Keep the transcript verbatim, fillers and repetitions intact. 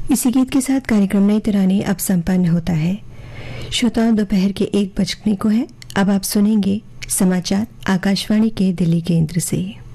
इसी गीत के साथ कार्यक्रम नई तराने अब संपन्न होता है। श्रोताओं, दोपहर के एक बजने को है। अब आप सुनेंगे समाचार आकाशवाणी के दिल्ली केंद्र से।